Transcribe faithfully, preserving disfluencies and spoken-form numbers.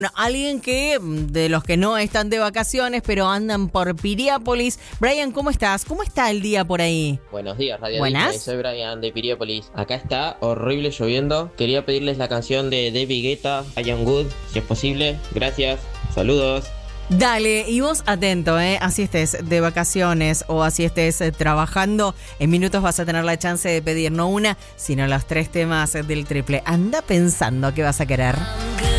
No, alguien que, de los que no están de vacaciones, pero andan por Piriápolis. Brian, ¿cómo estás? ¿Cómo está el día por ahí? Buenos días, Radio Buenas. Disney. Soy Brian de Piriápolis. Acá está horrible lloviendo. Quería pedirles la canción de David Guetta, I Am Good, si es posible. Gracias. Saludos. Dale, y vos atento, ¿eh? Así estés de vacaciones o así estés eh, trabajando, en minutos vas a tener la chance de pedir no una, sino los tres temas del triple. Anda pensando qué vas a querer.